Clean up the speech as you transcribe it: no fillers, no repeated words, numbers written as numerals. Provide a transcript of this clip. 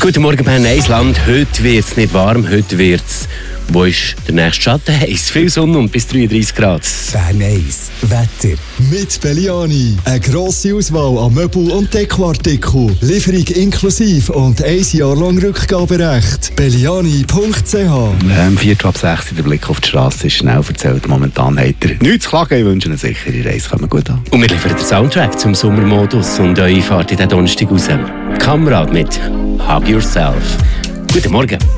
Guten Morgen, Bern, Eisland. Heute wird es nicht warm, heute wird es... Wo ist der nächste Schatten? Heiß, viel Sonne und bis 33 Grad. Bern 1, Wetter. Mit Belliani. Eine grosse Auswahl an Möbel- und Dekoartikeln. Lieferung inklusive und 1 Jahr lang Rückgaberecht. Belliani.ch. Am 4. ab 6 der Blick auf die Straße ist schnell erzählt. Momentan hat er nichts zu klagen. Ich wünsche eine sichere Reise. Kommen gut an. Und wir liefern den Soundtrack zum Sommermodus und eure Fahrt in den Donnerstag raus. Kamerad mit Hug Yourself. Guten Morgen.